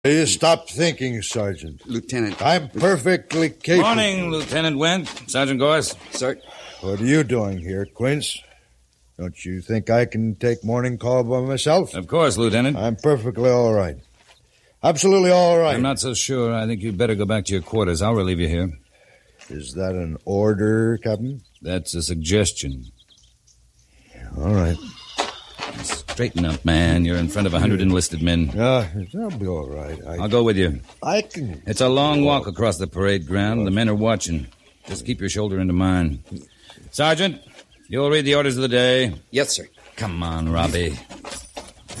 You stop thinking, Sergeant. Lieutenant. I'm perfectly capable. Morning, Lieutenant Went. Sergeant Gorse. Sir. What are you doing here, Quince? Don't you think I can take morning call by myself? Of course, Lieutenant. I'm perfectly all right. Absolutely all right. I'm not so sure. I think you'd better go back to your quarters. I'll relieve you here. Is that an order, Captain? That's a suggestion. All right. Straighten up, man. You're in front of 100 enlisted men. I'll be all right. I'll go with you. I can... It's a long walk across the parade ground. The men are watching. Just keep your shoulder into mine. Sergeant, you'll read the orders of the day. Yes, sir. Come on, Robbie.